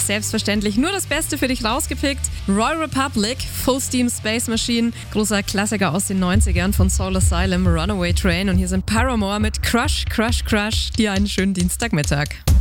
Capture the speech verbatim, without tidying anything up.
selbstverständlich nur das Beste für dich rausgepickt. Royal Republic, Full Steam Space Machine, großer Klassiker aus den neunzigern von Soul Asylum, Runaway Train. Und hier sind Paramore mit Crush, Crush, Crush. Dir einen schönen Dienstagmittag.